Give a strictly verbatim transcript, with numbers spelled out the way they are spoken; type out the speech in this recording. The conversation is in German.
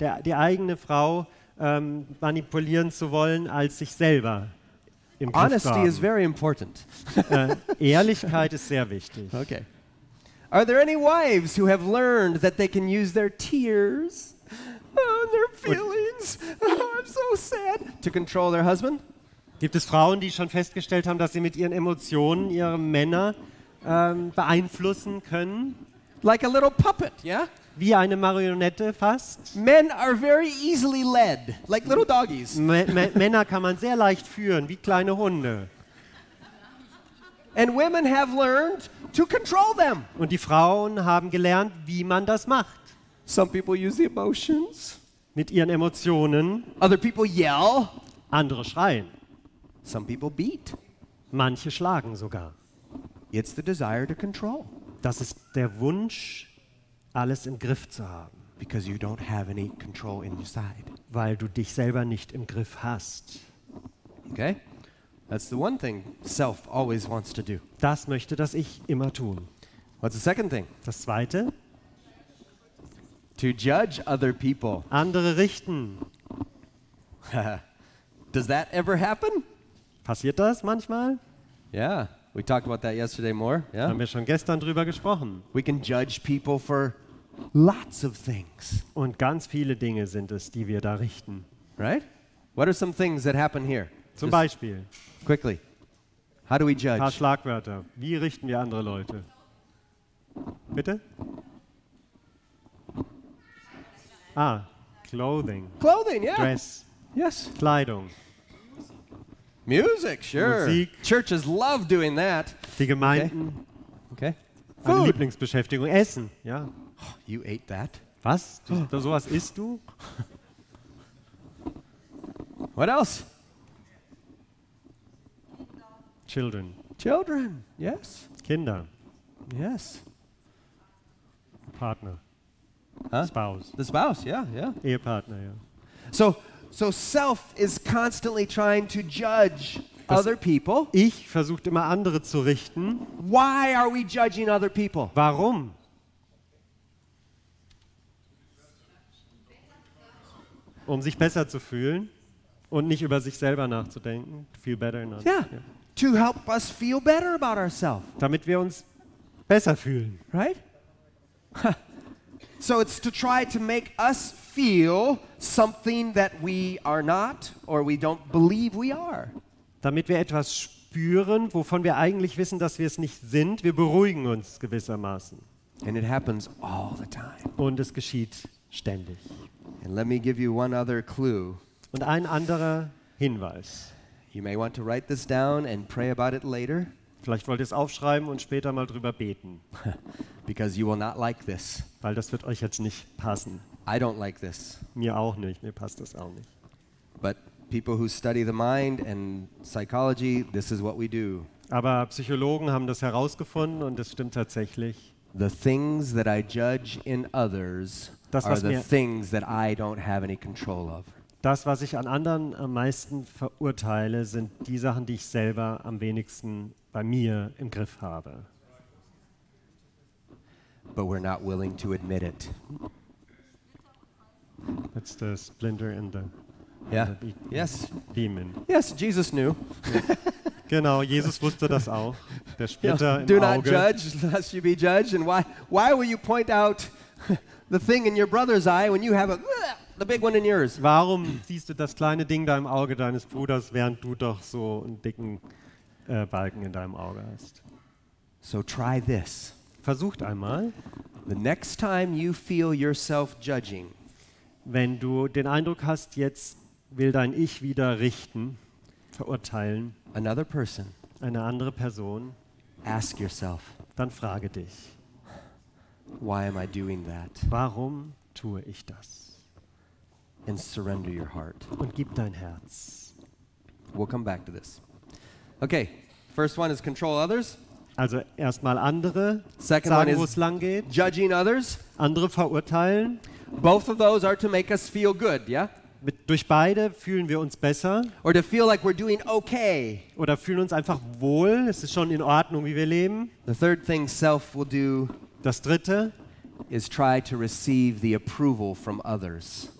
der, die eigene Frau ähm, manipulieren zu wollen, als sich selber im Griff zu Honesty is haben. very important. Äh, Ehrlichkeit ist sehr wichtig. Okay. Are there any wives who have learned that they can use their tears oh, and their feelings, oh, I'm so sad, to control their husband? Gibt es Frauen, die schon festgestellt haben, dass sie mit ihren Emotionen ihre Männer ähm, beeinflussen können? Like a little puppet, yeah? Wie eine Marionette fast. Men are very easily led, like little doggies. M M Männer kann man sehr leicht führen, wie kleine Hunde. And women have learned to control them. Und die Frauen haben gelernt, wie man das macht. Some people use the emotions. Mit ihren Emotionen. Other people yell. Andere schreien. Some people beat. Manche schlagen sogar. It's the desire to control. Das ist der Wunsch, alles im Griff zu haben. Because you don't have any control inside. Weil du dich selber nicht im Griff hast. Okay? That's the one thing self always wants to do. Das möchte das Ich immer tun. What's the second thing? Das Zweite, To judge other people. andere richten. Does that ever happen? Passiert das manchmal? Yeah, we talked about that yesterday more. Yeah. Haben wir schon gestern drüber gesprochen. We can judge people for lots of things, Und ganz viele Dinge sind es, die wir da richten. right? What are some things that happen here? Zum Just Beispiel, quickly. How do we ein paar judge? Schlagwörter. Wie richten wir andere Leute? Bitte? Ah, Clothing, Clothing, yeah. Dress, Yes. Kleidung. Music, sure. Musik. Churches love doing that. Die Gemeinden, Okay. eine Food. Lieblingsbeschäftigung, Essen. Ja. You ate that? Was? Du, sowas isst du? What else? Children, Children. Yes. Kinder, Yes. Partner, Huh? Spouse, The spouse, yeah, yeah. Ehepartner, ja. So so self is constantly trying to judge Das- other people. Ich versuche immer andere zu richten. Why are we judging other people? Warum? Um sich besser zu fühlen und nicht über sich selber nachzudenken. Feel better. Not, Yeah. ja. To help us feel better about ourselves, Damit wir uns besser fühlen. right? So it's to try to make us feel something that we are not or we don't believe we are. Damit wir etwas spüren, wovon wir eigentlich wissen, dass wir es nicht sind. Wir beruhigen uns gewissermaßen. And it happens all the time. Und es geschieht ständig. And let me give you one other clue. Und ein anderer Hinweis. You may want to write this down and pray about it later Vielleicht wollt ihr es aufschreiben und später mal drüber beten. because you will not like this. Weil das wird euch jetzt nicht passen. I don't like this. Mir auch nicht. Mir passt das auch nicht. But people who study the mind and psychology, this is what we do. Aber Psychologen haben das herausgefunden und es stimmt tatsächlich. The things that I judge in others Das, are was the mir- things that I don't have any control of. Das, was ich an anderen am meisten verurteile, sind die Sachen, die ich selber am wenigsten bei mir im Griff habe. But we're not willing to admit it. That's the splinter in the, Yeah. the Yes. demon. Yes, Jesus knew. Genau, Jesus wusste das auch. Der You know, Splitter do im not Auge. judge lest you be judged. And why why will you point out the thing in your brother's eye when you have a the big one in yours? Warum siehst du das kleine Ding da im Auge deines Bruders, während du doch so einen dicken äh, Balken in deinem Auge hast? So try this. Versucht einmal, The next time you feel yourself judging, wenn du den Eindruck hast, jetzt will dein Ich wieder richten, verurteilen, another person, eine andere Person, ask yourself, dann frage dich, why am I doing that? warum tue ich das? And surrender your heart. Und gib dein Herz. We'll come back to this. Okay, first one is control others. Also erstmal andere Second one sagen, wo is es lang geht, judging others. andere verurteilen. Both of those are to make us feel good, yeah? Mit, durch beide fühlen wir uns besser Or to feel like we're doing okay. oder fühlen uns einfach wohl. Es ist schon in Ordnung, wie wir leben. The third thing self will do Das dritte is try to receive the approval from others.